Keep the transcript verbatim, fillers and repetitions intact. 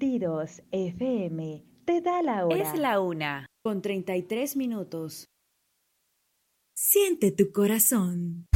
Latidos F M te da la hora. Es la una, con treinta y tres minutos. Siente tu corazón.